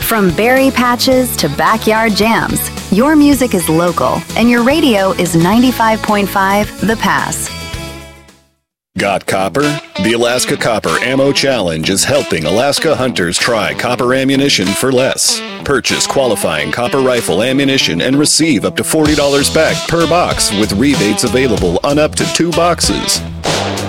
From berry patches to backyard jams, your music is local, and your radio is 95.5 The Pass. Got copper? The Alaska Copper Ammo Challenge is helping Alaska hunters try copper ammunition for less. Purchase qualifying copper rifle ammunition and receive up to $40 back per box with rebates available on up to 2 boxes.